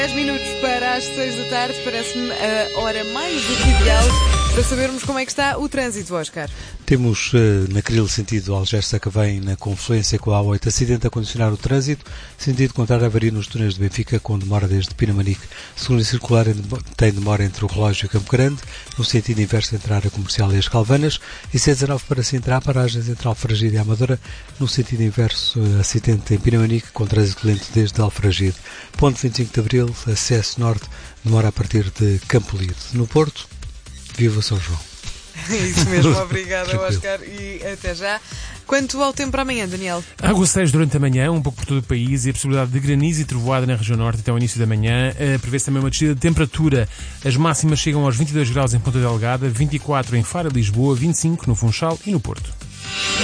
10 minutos para as 6 da tarde, parece-me a hora mais do que ideal para sabermos como é que está o trânsito, Oscar. Temos na Cril sentido Algés-Sacavém, na confluência com a A8, acidente a condicionar o trânsito, sentido contrário, avaria nos túneis de Benfica, com demora desde Pinamanique. Segunda circular tem demora entre o Relógio e o Campo Grande, no sentido inverso entre a área comercial e as Calvanas, e C19 para Sintra, paragens entre Alfragide e Amadora, no sentido inverso, acidente em Pinamanique, com trânsito lento desde Alfragide. Ponto 25 de Abril, acesso norte, demora a partir de Campolide. No Porto, viva São João. Isso mesmo, obrigada, Oscar, e até já. Quanto ao tempo para amanhã, Daniel? Aguaceiros durante a manhã, um pouco por todo o país, e a possibilidade de granizo e trovoada na região norte até o início da manhã. Prevê-se também uma descida de temperatura. As máximas chegam aos 22 graus em Ponta Delgada, 24 em Faro e Lisboa, 25 no Funchal e no Porto.